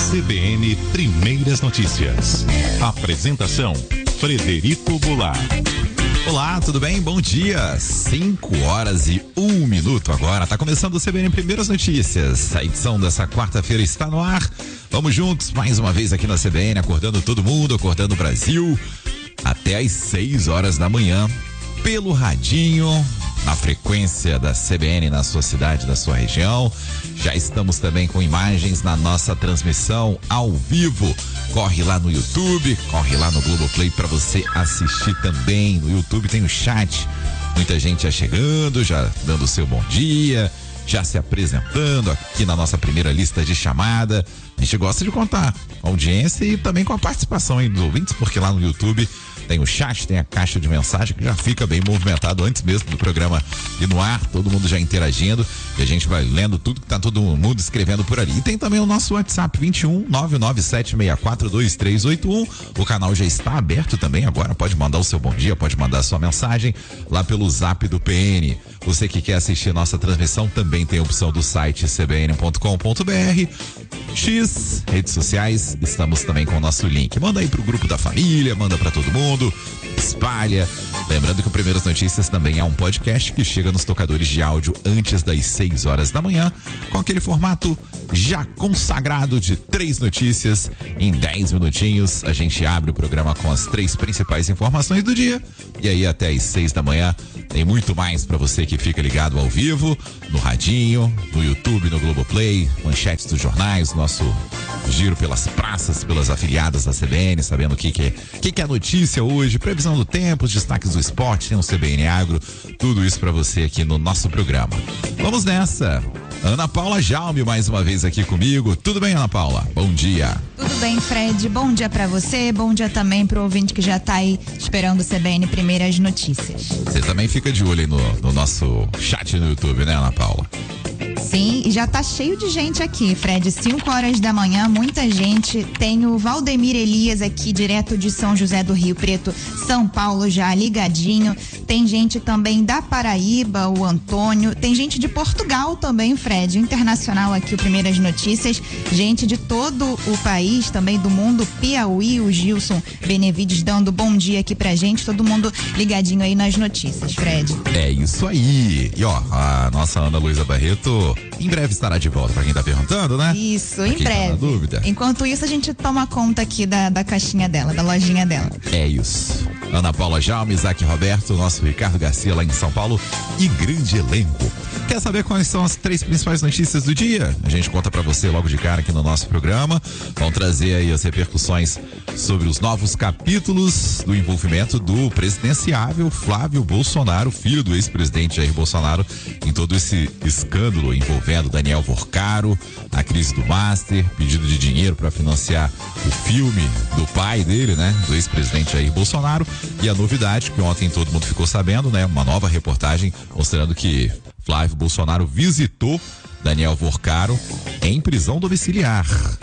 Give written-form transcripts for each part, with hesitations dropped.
CBN Primeiras Notícias. Apresentação: Frederico Goulart. Olá, tudo bem? Bom dia. 5h01 agora. Tá começando o CBN Primeiras Notícias. A edição dessa quarta-feira está no ar. Vamos juntos mais uma vez aqui na CBN, acordando todo mundo, acordando o Brasil, até às 6 horas da manhã, pelo radinho, na frequência da CBN na sua cidade, da sua região. Já estamos também com imagens na nossa transmissão ao vivo. Corre lá no YouTube, corre lá no Globoplay para você assistir também. No YouTube tem o chat, muita gente já chegando, já dando o seu bom dia, já se apresentando aqui na nossa primeira lista de chamada. A gente gosta de contar com a audiência e também com a participação aí dos ouvintes, porque lá no YouTube tem o chat, tem a caixa de mensagem que já fica bem movimentado antes mesmo do programa ir no ar, todo mundo já interagindo e a gente vai lendo tudo que tá todo mundo escrevendo por ali. E tem também o nosso WhatsApp 21 997642381. O canal já está aberto também agora, pode mandar o seu bom dia, pode mandar a sua mensagem lá pelo Zap do PN. Você que quer assistir nossa transmissão também tem a opção do site cbn.com.br. X, redes sociais, estamos também com o nosso link. Manda aí pro grupo da família, manda para todo mundo, espalha. Lembrando que o Primeiras Notícias também é um podcast que chega nos tocadores de áudio antes das 6 horas da manhã, com aquele formato já consagrado de 3 notícias em 10 minutinhos. A gente abre o programa com as 3 principais informações do dia e aí até as 6 da manhã tem muito mais para você que fica ligado ao vivo, no radinho, no YouTube, no Globoplay, manchetes dos jornais, nosso giro pelas praças, pelas afiliadas da CBN, sabendo o que é a notícia hoje, previsão do tempo, os destaques do esporte, tem um CBN Agro, tudo isso para você aqui no nosso programa. Vamos nessa. Ana Paula Jaume mais uma vez aqui comigo. Tudo bem, Ana Paula? Bom dia. Tudo bem, Fred. Bom dia pra você, bom dia também pro ouvinte que já tá aí esperando o CBN Primeiras Notícias. Você também fica de olho aí no nosso chat no YouTube, né, Ana Paula? Sim, e já tá cheio de gente aqui, Fred. 5 horas da manhã, muita gente. Tem o Valdemir Elias aqui, direto de São José do Rio Preto, São Paulo, já ligadinho. Tem gente também da Paraíba, o Antônio. Tem gente de Portugal também, Fred. Internacional aqui, o Primeiras Notícias. Gente de todo o país, também do mundo. Piauí, o Gilson Benevides dando bom dia aqui pra gente. Todo mundo ligadinho aí nas notícias, Fred. É isso aí. E ó, a nossa Ana Luísa Barreto em breve estará de volta, pra quem tá perguntando, né? Isso, pra em breve. Tá na dúvida. Enquanto isso, a gente toma conta aqui da caixinha dela, da lojinha dela. É isso. Ana Paula Jaume, Isaac Roberto, nosso Ricardo Garcia lá em São Paulo e grande elenco. Quer saber quais são as 3 principais notícias do dia? A gente conta pra você logo de cara aqui no nosso programa. Vamos trazer aí as repercussões sobre os novos capítulos do envolvimento do presidenciável Flávio Bolsonaro, filho do ex-presidente Jair Bolsonaro, em todo esse escândalo envolvendo Daniel Vorcaro, a crise do Master, pedido de dinheiro para financiar o filme do pai dele, né? Do ex-presidente Jair Bolsonaro. E a novidade que ontem todo mundo ficou sabendo, né? Uma nova reportagem mostrando que Flávio Bolsonaro visitou Daniel Vorcaro em prisão domiciliar.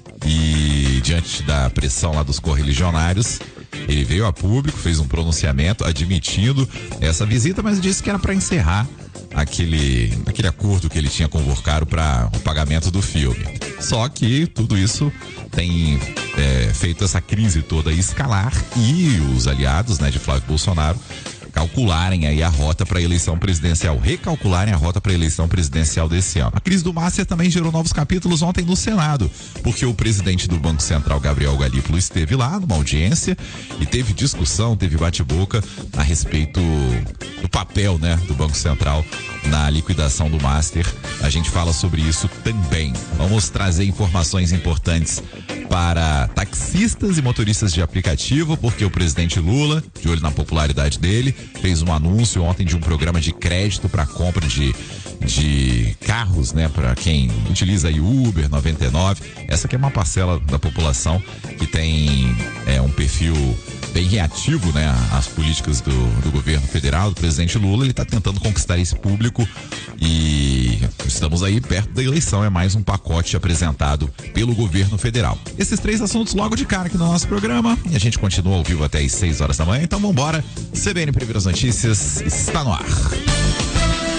E diante da pressão lá dos correligionários, ele veio a público, fez um pronunciamento admitindo essa visita, mas disse que era para encerrar aquele acordo que ele tinha com o Vorcaro para o pagamento do filme. Só que tudo isso tem feito essa crise toda escalar e os aliados, né, de Flávio Bolsonaro calcularem aí a rota para a eleição presidencial, recalcularem a rota para a eleição presidencial desse ano. A crise do Master também gerou novos capítulos ontem no Senado, porque o presidente do Banco Central, Gabriel Galípolo, esteve lá numa audiência e teve discussão, teve bate-boca a respeito do papel, né, do Banco Central na liquidação do Master. A gente fala sobre isso também. Vamos trazer informações importantes para taxistas e motoristas de aplicativo, porque o presidente Lula, de olho na popularidade dele, fez um anúncio ontem de um programa de crédito para compra de carros, né, para quem utiliza aí Uber 99. Essa que é uma parcela da população que tem um perfil bem reativo, né, às políticas do governo federal, do presidente Lula. Ele está tentando conquistar esse público e estamos aí perto da eleição. É mais um pacote apresentado pelo governo federal. Esses 3 assuntos logo de cara aqui no nosso programa e a gente continua ao vivo até às 6 horas da manhã. Então vambora. CBN Primeiras Notícias está no ar.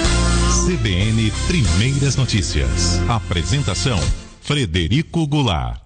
CBN Primeiras Notícias. Apresentação: Frederico Goulart.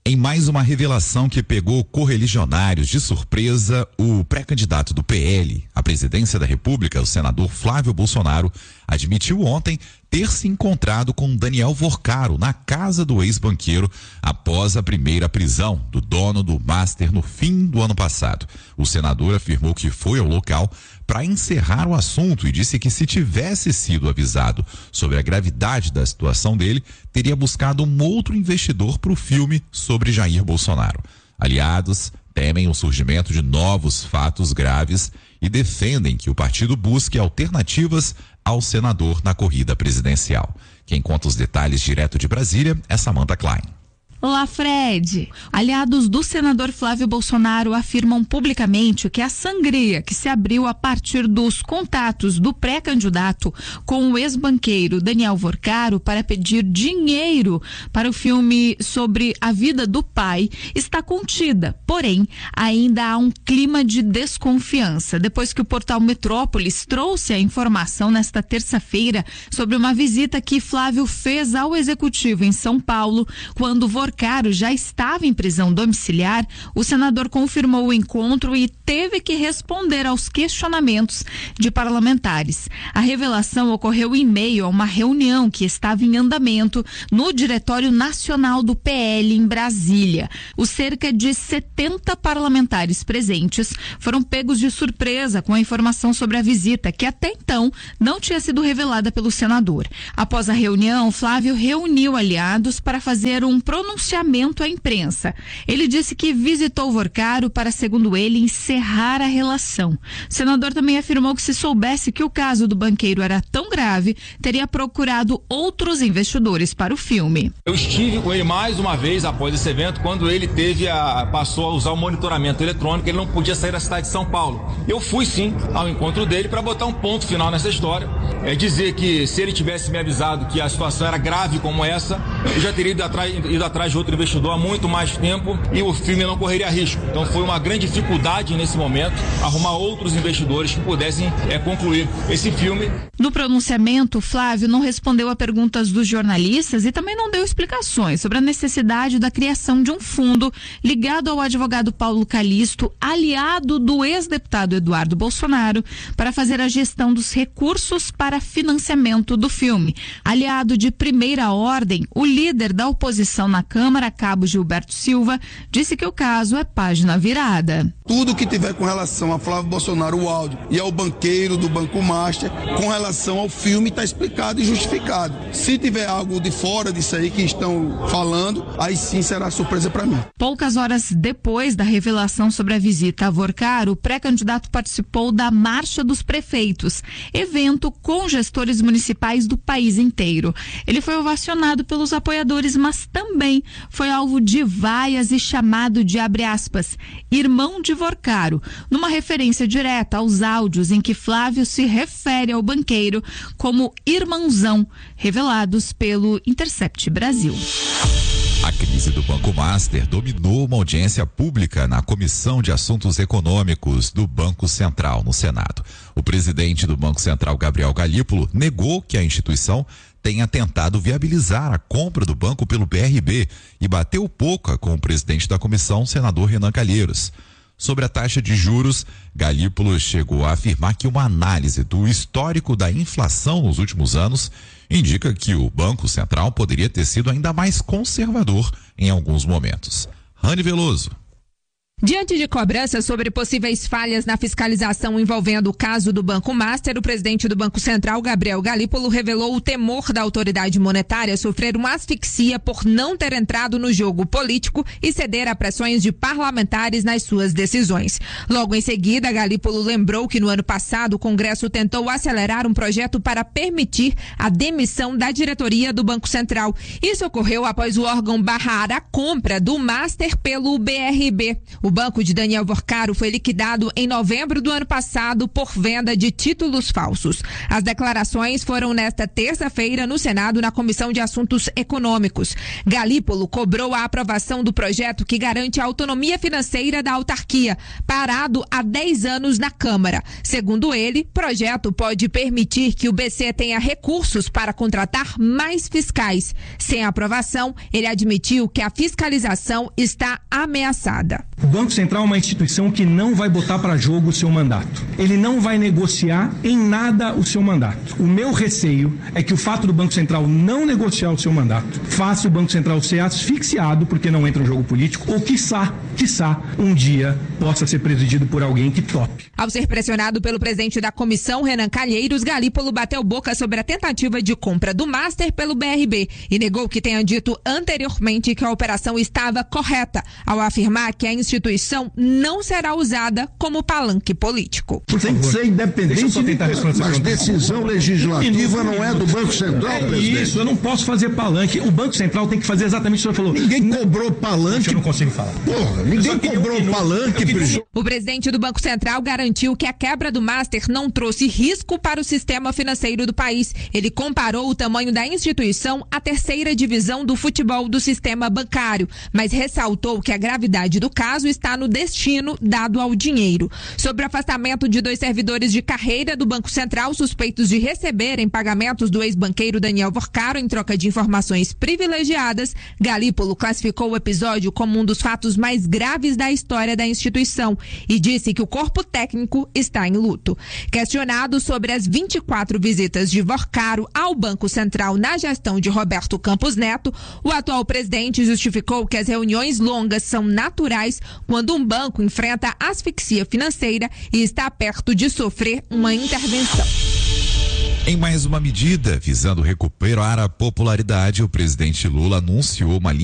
Em mais uma revelação que pegou correligionários de surpresa, o pré-candidato do PL à presidência da República, o senador Flávio Bolsonaro, admitiu ontem ter se encontrado com Daniel Vorcaro na casa do ex-banqueiro após a primeira prisão do dono do Master no fim do ano passado. O senador afirmou que foi ao local para encerrar o assunto e disse que, se tivesse sido avisado sobre a gravidade da situação dele, teria buscado um outro investidor para o filme sobre Jair Bolsonaro. Aliados temem o surgimento de novos fatos graves e defendem que o partido busque alternativas ao senador na corrida presidencial. Quem conta os detalhes direto de Brasília é Samantha Klein. Olá, Fred. Aliados do senador Flávio Bolsonaro afirmam publicamente que a sangria que se abriu a partir dos contatos do pré-candidato com o ex-banqueiro Daniel Vorcaro para pedir dinheiro para o filme sobre a vida do pai está contida. Porém, ainda há um clima de desconfiança depois que o portal Metrópolis trouxe a informação nesta terça-feira sobre uma visita que Flávio fez ao executivo em São Paulo quando Vorcaro já estava em prisão domiciliar. O senador confirmou o encontro e teve que responder aos questionamentos de parlamentares. A revelação ocorreu em meio a uma reunião que estava em andamento no Diretório Nacional do PL em Brasília. Os cerca de 70 parlamentares presentes foram pegos de surpresa com a informação sobre a visita, que até então não tinha sido revelada pelo senador. Após a reunião, Flávio reuniu aliados para fazer um pronunciamento à imprensa. Ele disse que visitou Vorcaro para, segundo ele, encerrar a relação. O senador também afirmou que, se soubesse que o caso do banqueiro era tão grave, teria procurado outros investidores para o filme. Eu estive com ele mais uma vez após esse evento, quando ele passou a usar o monitoramento eletrônico, ele não podia sair da cidade de São Paulo. Eu fui sim ao encontro dele para botar um ponto final nessa história. Dizer que, se ele tivesse me avisado que a situação era grave como essa, eu já teria ido atrás de outro investidor há muito mais tempo e o filme não correria risco. Então foi uma grande dificuldade nesse momento arrumar outros investidores que pudessem concluir esse filme. No pronunciamento, Flávio não respondeu a perguntas dos jornalistas e também não deu explicações sobre a necessidade da criação de um fundo ligado ao advogado Paulo Calixto, aliado do ex-deputado Eduardo Bolsonaro, para fazer a gestão dos recursos para financiamento do filme. Aliado de primeira ordem, o líder da oposição na Câmara, Cabo Gilberto Silva, disse que o caso é página virada. Tudo que tiver com relação a Flávio Bolsonaro, o áudio, e ao banqueiro do Banco Master, com relação ao filme, está explicado e justificado. Se tiver algo de fora disso aí que estão falando, aí sim será surpresa para mim. Poucas horas depois da revelação sobre a visita a Vorcaro, o pré-candidato participou da Marcha dos Prefeitos, evento com gestores municipais do país inteiro. Ele foi ovacionado pelos apoiadores, mas também foi alvo de vaias e chamado de, abre aspas, irmão de Vorcaro, numa referência direta aos áudios em que Flávio se refere ao banqueiro como irmãozão, revelados pelo Intercept Brasil. A crise do Banco Master dominou uma audiência pública na Comissão de Assuntos Econômicos do Banco Central, no Senado. O presidente do Banco Central, Gabriel Galípolo, negou que a instituição tenha tentado viabilizar a compra do banco pelo BRB e bateu boca com o presidente da comissão, senador Renan Calheiros. Sobre a taxa de juros, Galípolo chegou a afirmar que uma análise do histórico da inflação nos últimos anos indica que o Banco Central poderia ter sido ainda mais conservador em alguns momentos. Rani Veloso. Diante de cobranças sobre possíveis falhas na fiscalização envolvendo o caso do Banco Master, o presidente do Banco Central, Gabriel Galípolo, revelou o temor da autoridade monetária sofrer uma asfixia por não ter entrado no jogo político e ceder a pressões de parlamentares nas suas decisões. Logo em seguida, Galípolo lembrou que no ano passado o Congresso tentou acelerar um projeto para permitir a demissão da diretoria do Banco Central. Isso ocorreu após o órgão barrar a compra do Master pelo BRB. O banco de Daniel Vorcaro foi liquidado em novembro do ano passado por venda de títulos falsos. As declarações foram nesta terça-feira no Senado, na Comissão de Assuntos Econômicos. Galípolo cobrou a aprovação do projeto que garante a autonomia financeira da autarquia, parado há 10 anos na Câmara. Segundo ele, o projeto pode permitir que o BC tenha recursos para contratar mais fiscais. Sem aprovação, ele admitiu que a fiscalização está ameaçada. O Banco Central é uma instituição que não vai botar para jogo o seu mandato. Ele não vai negociar em nada o seu mandato. O meu receio é que o fato do Banco Central não negociar o seu mandato faça o Banco Central ser asfixiado porque não entra no jogo político ou, quiçá, um dia possa ser presidido por alguém que tope. Ao ser pressionado pelo presidente da comissão, Renan Calheiros, Galípolo bateu boca sobre a tentativa de compra do Master pelo BRB e negou que tenha dito anteriormente que a operação estava correta, ao afirmar que a instituição não será usada como palanque político. Tem que ser independente, mas decisão legislativa não é do Banco Central, presidente. Isso, eu não posso fazer palanque. O Banco Central tem que fazer exatamente o que o senhor falou. Ninguém cobrou palanque. Eu não consigo falar. Porra, ninguém cobrou palanque. O presidente do Banco Central garantiu que a quebra do Master não trouxe risco para o sistema financeiro do país. Ele comparou o tamanho da instituição à terceira divisão do futebol do sistema bancário, mas ressaltou que a gravidade do caso está no destino dado ao dinheiro. Sobre o afastamento de 2 servidores de carreira do Banco Central suspeitos de receberem pagamentos do ex-banqueiro Daniel Vorcaro em troca de informações privilegiadas, Galípolo classificou o episódio como um dos fatos mais graves da história da instituição e disse que o corpo técnico está em luto. Questionado sobre as 24 visitas de Vorcaro ao Banco Central na gestão de Roberto Campos Neto, o atual presidente justificou que as reuniões longas são naturais quando um banco enfrenta asfixia financeira e está perto de sofrer uma intervenção. Em mais uma medida visando recuperar a popularidade, o presidente Lula anunciou uma linha